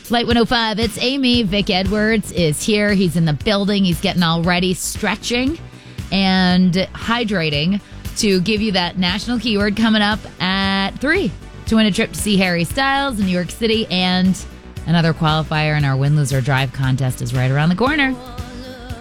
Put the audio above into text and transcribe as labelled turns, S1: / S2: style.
S1: Flight 105, it's Amy. Vic Edwards is here. He's in the building. He's getting all ready, stretching and hydrating to give you that national keyword coming up at 3 to win a trip to see Harry Styles in New York City. And another qualifier in our Win, Lose, or Drive contest is right around the corner.